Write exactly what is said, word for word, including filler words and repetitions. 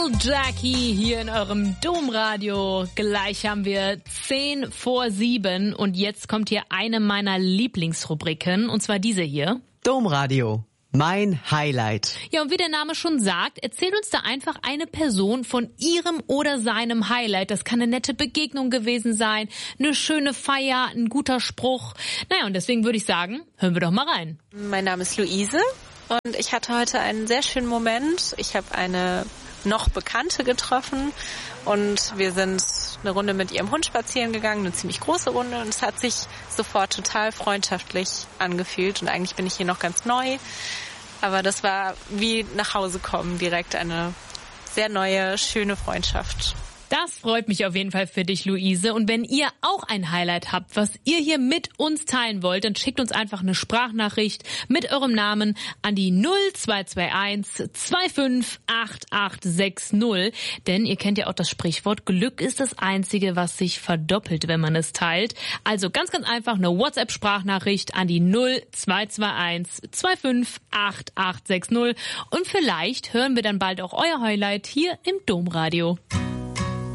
Lil Jackie hier in eurem Domradio. Gleich haben wir zehn vor sieben und jetzt kommt hier eine meiner Lieblingsrubriken und zwar diese hier. Domradio. Mein Highlight. Ja, und wie der Name schon sagt, erzählt uns da einfach eine Person von ihrem oder seinem Highlight. Das kann eine nette Begegnung gewesen sein, eine schöne Feier, ein guter Spruch. Naja, und deswegen würde ich sagen, hören wir doch mal rein. Mein Name ist Luise und ich hatte heute einen sehr schönen Moment. Ich habe eine noch Bekannte getroffen und wir sind eine Runde mit ihrem Hund spazieren gegangen, eine ziemlich große Runde, und es hat sich sofort total freundschaftlich angefühlt und eigentlich bin ich hier noch ganz neu, aber das war wie nach Hause kommen, direkt eine sehr neue, schöne Freundschaft. Das freut mich auf jeden Fall für dich, Luise. Und wenn ihr auch ein Highlight habt, was ihr hier mit uns teilen wollt, dann schickt uns einfach eine Sprachnachricht mit eurem Namen an die null zwei zwei eins zwei fünf acht acht sechs null. Denn ihr kennt ja auch das Sprichwort, Glück ist das Einzige, was sich verdoppelt, wenn man es teilt. Also ganz, ganz einfach eine WhatsApp-Sprachnachricht an die null zwei zwei eins zwei fünf acht acht sechs null. Und vielleicht hören wir dann bald auch euer Highlight hier im Domradio.